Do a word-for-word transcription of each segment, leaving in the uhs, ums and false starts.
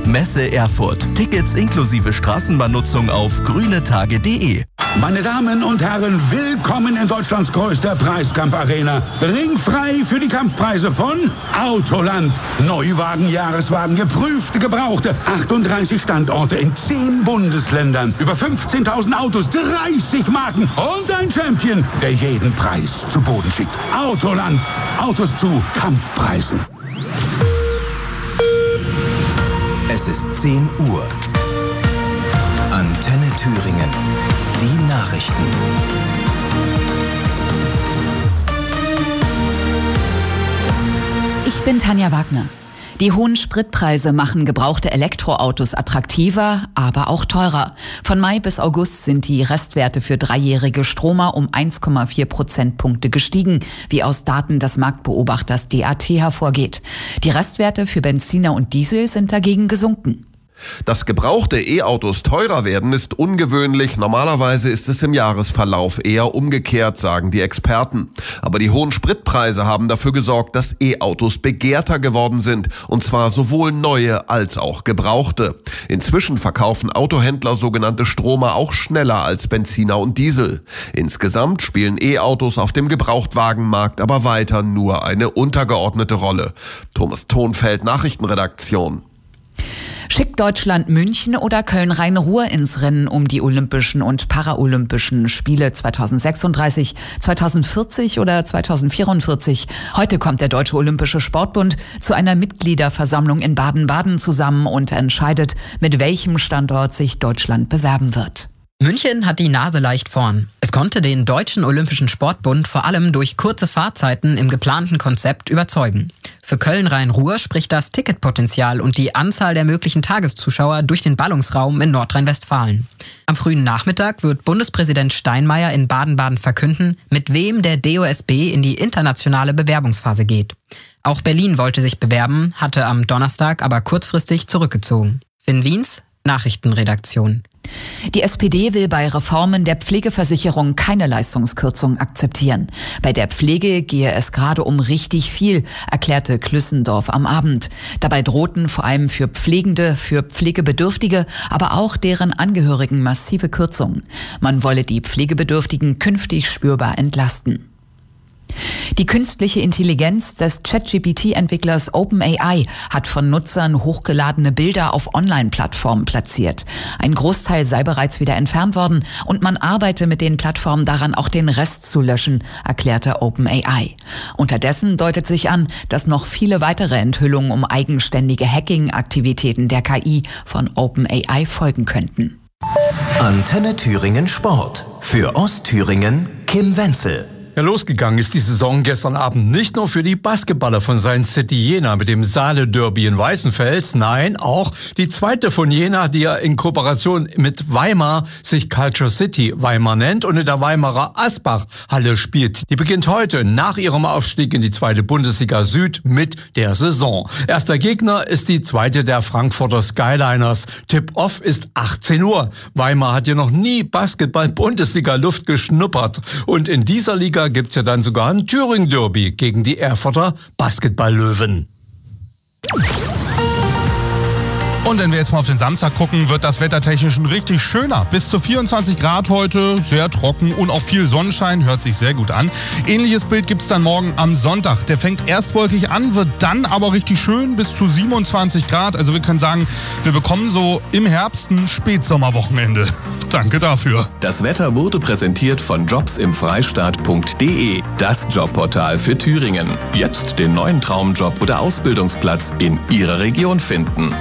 Messe Erfurt. Tickets inklusive Straßenbahnnutzung auf grünetage punkt de. Meine Damen und Herren, willkommen in Deutschlands größter Preiskampfarena. Ringfrei für die Kampfpreise von Autoland. Neuwagen, Jahreswagen, geprüfte, gebrauchte. achtunddreißig Standorte in zehn Bundesländern. Über fünfzehntausend Autos, dreißig Marken und ein Champion, der jeden Preis zu Boden schickt. Autoland. Autos zu Kampfpreisen. Es ist zehn Uhr. Antenne Thüringen. Die Nachrichten. Ich bin Tanja Wagner. Die hohen Spritpreise machen gebrauchte Elektroautos attraktiver, aber auch teurer. Von Mai bis August sind die Restwerte für dreijährige Stromer um eins Komma vier Prozentpunkte gestiegen, wie aus Daten des Marktbeobachters D A T hervorgeht. Die Restwerte für Benziner und Diesel sind dagegen gesunken. Dass gebrauchte E-Autos teurer werden, ist ungewöhnlich. Normalerweise ist es im Jahresverlauf eher umgekehrt, sagen die Experten. Aber die hohen Spritpreise haben dafür gesorgt, dass E-Autos begehrter geworden sind. Und zwar sowohl neue als auch gebrauchte. Inzwischen verkaufen Autohändler sogenannte Stromer auch schneller als Benziner und Diesel. Insgesamt spielen E-Autos auf dem Gebrauchtwagenmarkt aber weiter nur eine untergeordnete Rolle. Thomas Thonfeld, Nachrichtenredaktion. Schickt Deutschland München oder Köln-Rhein-Ruhr ins Rennen um die Olympischen und Paralympischen Spiele zweitausendsechsunddreißig, zweitausendvierzig oder zweitausendvierundvierzig? Heute kommt der Deutsche Olympische Sportbund zu einer Mitgliederversammlung in Baden-Baden zusammen und entscheidet, mit welchem Standort sich Deutschland bewerben wird. München hat die Nase leicht vorn. Es konnte den Deutschen Olympischen Sportbund vor allem durch kurze Fahrzeiten im geplanten Konzept überzeugen. Für Köln-Rhein-Ruhr spricht das Ticketpotenzial und die Anzahl der möglichen Tageszuschauer durch den Ballungsraum in Nordrhein-Westfalen. Am frühen Nachmittag wird Bundespräsident Steinmeier in Baden-Baden verkünden, mit wem der D O S B in die internationale Bewerbungsphase geht. Auch Berlin wollte sich bewerben, hatte am Donnerstag aber kurzfristig zurückgezogen. Finn Wiens, Nachrichtenredaktion. Die S P D will bei Reformen der Pflegeversicherung keine Leistungskürzung akzeptieren. Bei der Pflege gehe es gerade um richtig viel, erklärte Klüssendorf am Abend. Dabei drohten vor allem für Pflegende, für Pflegebedürftige, aber auch deren Angehörigen massive Kürzungen. Man wolle die Pflegebedürftigen künftig spürbar entlasten. Die künstliche Intelligenz des ChatGPT-Entwicklers OpenAI hat von Nutzern hochgeladene Bilder auf Online-Plattformen platziert. Ein Großteil sei bereits wieder entfernt worden und man arbeite mit den Plattformen daran, auch den Rest zu löschen, erklärte OpenAI. Unterdessen deutet sich an, dass noch viele weitere Enthüllungen um eigenständige Hacking-Aktivitäten der K I von OpenAI folgen könnten. Antenne Thüringen Sport. Für Ostthüringen Kim Wenzel. Ja, losgegangen ist die Saison gestern Abend nicht nur für die Basketballer von Science City Jena mit dem Saale-Derby in Weißenfels, nein, auch die zweite von Jena, die ja in Kooperation mit Weimar sich Culture City Weimar nennt und in der Weimarer Asbach-Halle spielt. Die beginnt heute nach ihrem Aufstieg in die zweite Bundesliga Süd mit der Saison. Erster Gegner ist die zweite der Frankfurter Skyliners. Tip-Off ist achtzehn Uhr. Weimar hat ja noch nie Basketball-Bundesliga-Luft geschnuppert und in dieser Liga gibt's ja dann sogar ein Thüringen-Derby gegen die Erfurter Basketball-Löwen. Und wenn wir jetzt mal auf den Samstag gucken, wird das wettertechnisch ein richtig schöner. Bis zu vierundzwanzig Grad heute, sehr trocken und auch viel Sonnenschein, hört sich sehr gut an. Ähnliches Bild gibt's dann morgen am Sonntag. Der fängt erst wolkig an, wird dann aber richtig schön, bis zu siebenundzwanzig Grad. Also wir können sagen, wir bekommen so im Herbst ein Spätsommerwochenende. Danke dafür. Das Wetter wurde präsentiert von jobs im freistaat punkt de, das Jobportal für Thüringen. Jetzt den neuen Traumjob oder Ausbildungsplatz in Ihrer Region finden.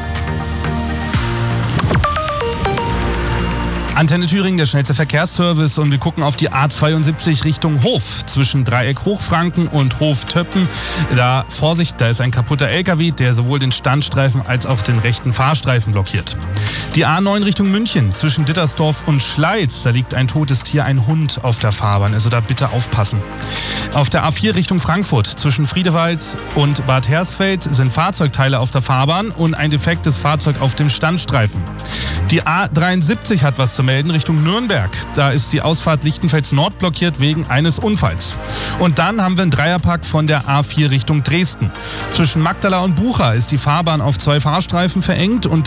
Antenne Thüringen, der schnellste Verkehrsservice, und wir gucken auf die A zweiundsiebzig Richtung Hof zwischen Dreieck Hochfranken und Hof Töppen. Da Vorsicht, da ist ein kaputter L K W, der sowohl den Standstreifen als auch den rechten Fahrstreifen blockiert. Die A neun Richtung München zwischen Dittersdorf und Schleiz, da liegt ein totes Tier, ein Hund auf der Fahrbahn, also da bitte aufpassen. Auf der A vier Richtung Frankfurt zwischen Friedewald und Bad Hersfeld sind Fahrzeugteile auf der Fahrbahn und ein defektes Fahrzeug auf dem Standstreifen. Die A dreiundsiebzig hat was zu melden Richtung Nürnberg. Da ist die Ausfahrt Lichtenfels Nord blockiert wegen eines Unfalls. Und dann haben wir einen Dreierpack von der A vier Richtung Dresden. Zwischen Magdala und Bucha ist die Fahrbahn auf zwei Fahrstreifen verengt und